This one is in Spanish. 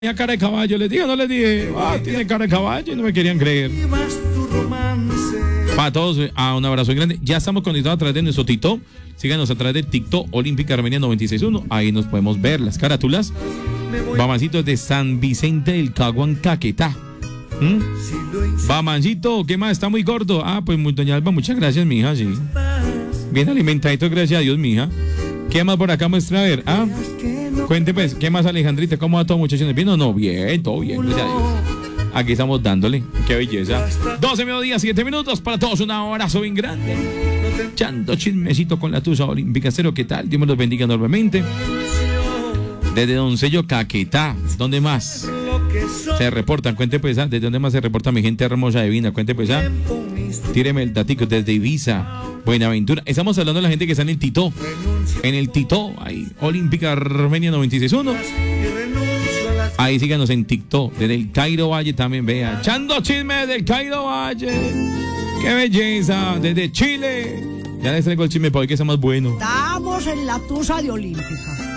Tenía cara de caballo, les dije, no les dije, tiene cara de caballo y no me querían creer. Para todos, un abrazo grande. Ya estamos conectados a través de nuestro TikTok. Síganos a través de TikTok Olímpica Armenia 961. Ahí nos podemos ver las carátulas. Bamancito de San Vicente del Caguán, Caquetá. Bamancito, ¿qué más? Está muy gordo. Pues doña Alba, muchas gracias, mija, sí. Bien alimentadito, gracias a Dios, mija. ¿Qué más por acá muestra? A ver, cuente pues, ¿qué más, Alejandrita? ¿Cómo va todo, muchachones? ¿Bien o no? Bien, todo bien, gracias a Dios. Aquí estamos dándole, qué belleza. 12 mediodía, 7 minutos para todos, un abrazo bien grande. Echando chismecito con la tuya olímpica cero, ¿qué tal? Dios me los bendiga enormemente. Desde Doncello, Caquetá, ¿dónde más se reportan? Cuente pues, ¿desde dónde más se reporta mi gente hermosa divina? Cuente pues, tíreme el datico desde Ibiza, Buenaventura. Estamos hablando de la gente que está en el Tito. En el Tito, ahí, Olímpica Armenia 961. Ahí síganos en TikTok. Desde el Cairo Valle también, vea. Echando chisme del Cairo Valle. ¡Qué belleza! Desde Chile. Ya les traigo el chisme para hoy que sea más bueno. Estamos en la tusa de Olímpica.